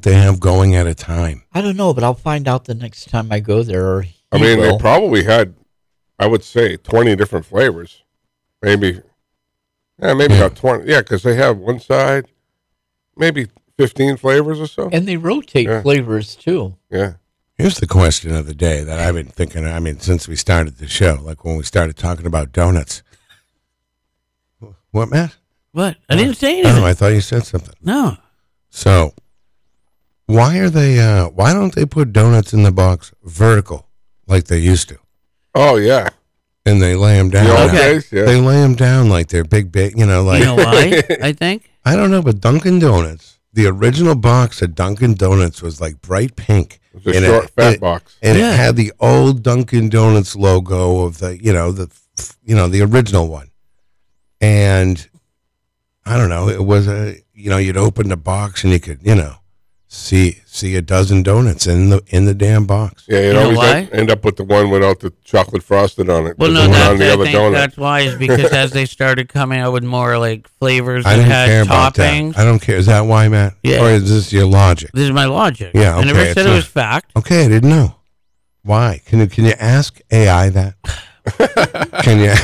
they have going at a time? I don't know, but I'll find out the next time I go there. Or I mean, will. they probably had, I would say, 20 different flavors. Maybe about 20. Yeah, because they have one side, maybe 15 flavors or so. And they rotate flavors, too. Yeah. Here's the question of the day that I've been thinking, I mean, since we started the show, like when we started talking about donuts. What, Matt? What? I didn't say anything. Oh, I thought you said something. No. So, why don't they put donuts in the box vertical like they used to? Oh, yeah. And they lay them down. Okay. Yeah. They lay them down like they're big, like. You know why, I think? I don't know, but Dunkin' Donuts, the original box of Dunkin' Donuts was like bright pink. It was a short, fat box. And it had the old Dunkin' Donuts logo of the original one. And I don't know, it was you'd open the box and you could, see a dozen donuts in the damn box. Yeah, you'd always end up with the one without the chocolate frosted on it. Well, no, I think that's why is because as they started coming out with more like flavors I that didn't had care about toppings. that. I don't care. Is that why, Matt? Yeah. Or is this your logic? This is my logic. Yeah, okay. I never said it was fact. Okay, I didn't know. Why? Can you ask AI that? Can you?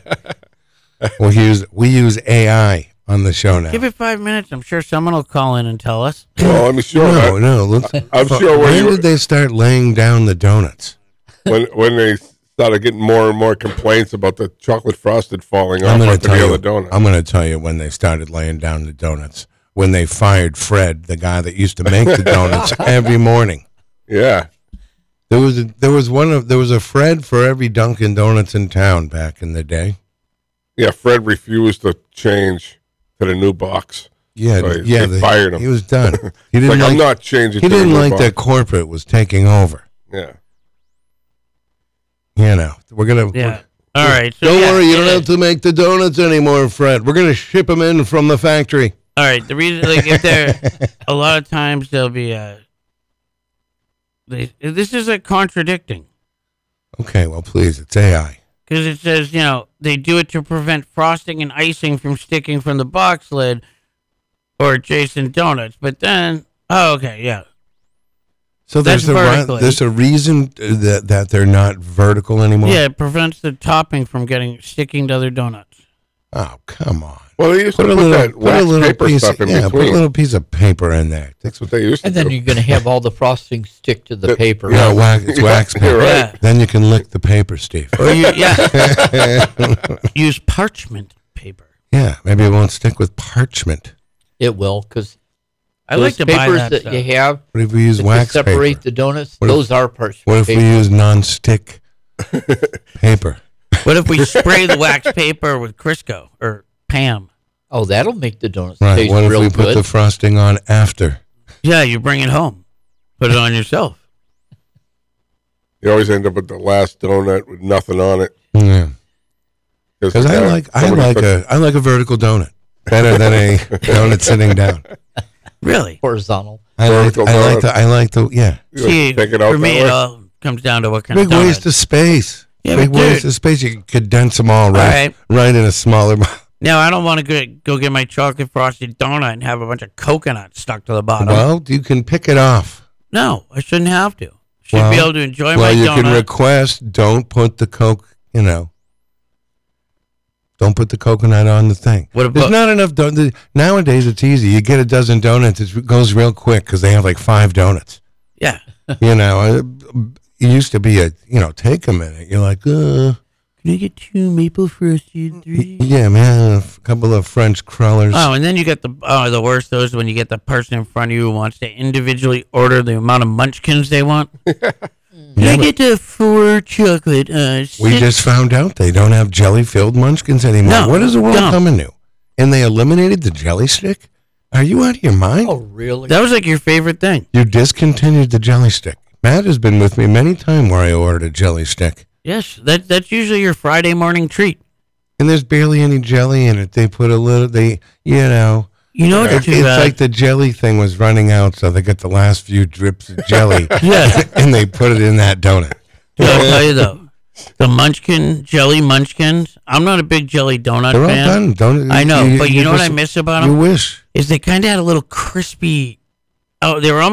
We use AI on the show now. Give it 5 minutes. I'm sure someone will call in and tell us. Well, I'm sure. I'm sure. When did they start laying down the donuts? When they started getting more and more complaints about the chocolate frosted falling off onto the other donut. I'm going to tell you when they started laying down the donuts. When they fired Fred, the guy that used to make the donuts every morning. Yeah. There was a Fred for every Dunkin' Donuts in town back in the day. Yeah, Fred refused to change to the new box. Yeah, so they fired him. He was done. He didn't I'm not changing. He didn't like that corporate was taking over. Yeah. We're gonna. Yeah. All right. So don't worry, you don't have to make the donuts anymore, Fred. We're gonna ship them in from the factory. All right. The reason, if they're a lot of times there'll be this is contradicting. Okay, well, please, it's AI. Because it says, they do it to prevent frosting and icing from sticking from the box lid or adjacent donuts. But then, yeah. So there's a reason that they're not vertical anymore? Yeah, it prevents the topping from sticking to other donuts. Oh, come on. Well, they used to put that wax paper stuff in between. Put a little piece of paper in there. That's what they used to do. And then you're going to have all the frosting stick to the paper. Yeah, it's wax paper. Right. Yeah. Then you can lick the paper, Steve. Or use parchment paper. Yeah, maybe it won't stick with parchment. It will, because I like to buy papers that that stuff. you have What if we use to wax separate paper? the donuts. What Those are parchment What if paper. we use non-stick paper? What if we spray the wax paper with Crisco or Pam? Oh, that'll make the donuts Right. taste What if real we good. put the frosting on after? Yeah, you bring it home. Put it on yourself. You always end up with the last donut with nothing on it. Yeah. Because I like a vertical donut better than a donut sitting down. Really? Horizontal. I like the You See, take it out for me, that it way? all comes down to what kind big of donut. waste of space. Yeah, Big but waste dude- of space. You can condense them all right. right in a smaller. Now, I don't want to go get my chocolate frosted donut and have a bunch of coconut stuck to the bottom. Well, you can pick it off. No, I shouldn't have to. Should be able to enjoy my you donut. can request. Don't put the Don't put the coconut on the thing. There's not enough donuts. Nowadays, it's easy. You get a dozen donuts. It goes real quick because they have like 5 donuts. Yeah. It used to be take a minute. You're like, Can I get 2 maple frosted, 3? Yeah, man, a couple of French crullers. Oh, and then you get the worst those when you get the person in front of you who wants to individually order the amount of munchkins they want. Can I get the 4 chocolate? We just found out they don't have jelly-filled munchkins anymore. No, what is the world dumb. coming to? And they eliminated the jelly stick? Are you out of your mind? Oh, really? That was like your favorite thing. You discontinued the jelly stick. Matt has been with me many times where I ordered a jelly stick. Yes, that's usually your Friday morning treat. And there's barely any jelly in it. They put a little, You know what? It's like the jelly thing was running out, so they got the last few drips of jelly. Yeah. And they put it in that donut. I'll tell you though, the jelly munchkins. I'm not a big jelly donut They're fan. all done. Don't, I know, but you know what I miss about them? You wish. Is they kind of had a little crispy. Oh, they were almost